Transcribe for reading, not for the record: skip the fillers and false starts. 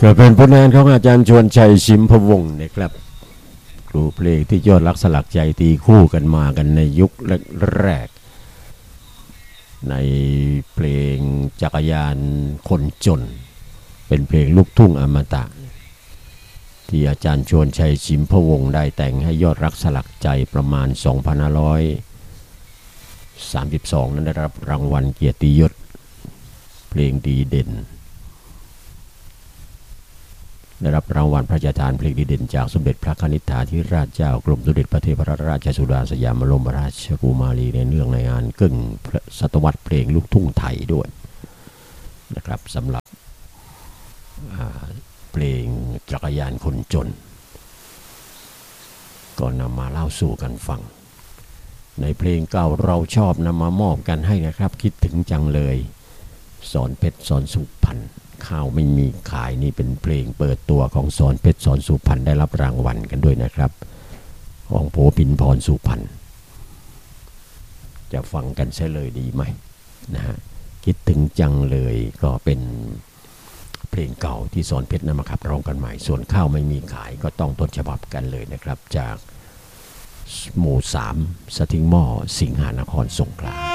ก็เป็นผลงานของอาจารย์ชวนชัยชิมพวงศ์นะครับครูเพลงที่ยอดรักสลักใจตีคู่กันมากันในยุคแรกในเพลงจักรยานคนจนเป็นเพลงลูกทุ่งอมตะที่อาจารย์ชวนชัยชิมพวงศ์ได้แต่งให้ยอดรักสลักใจประมาณ 2532 นั้นได้รับรางวัลเกียรติยศเพลงดีเด่นได้รับรางวัลพระราชทานเพลงดีเด่นจากสมเด็จพระนิธิถาธิราชเจ้ากรมสมเด็จพระเทพรัตนราชสุดาสยามบรมราชกุมารีในเนื่องในงานกึ่งศตวรรษเพลงลูกทุ่งไทยด้วยนะครับสำหรับเพลงจักรยานคนจนก็นำมาเล่าสู่กันฟังในเพลงเก่าเราชอบนำมามอบกันให้นะครับคิดถึงจังเลยสอนเพชรสอนสุพรรณข้าวไม่มีขายนี่เป็นเพลงเปิดตัวของสอนเพชรสอนสุพรรณได้รับรางวัลกันด้วยนะครับของโผปินพรสุพรรณจะฟังกันใช่เลยดีไหมนะฮะคิดถึงจังเลยก็เป็นเพลงเก่าที่สอนเพชรนำมาขับร้องกันใหม่ส่วนข้าวไม่มีขายก็ต้องต้นฉบับกันเลยนะครับจากหมู่ 3 สถิงหม้อสิงหานครสงขลา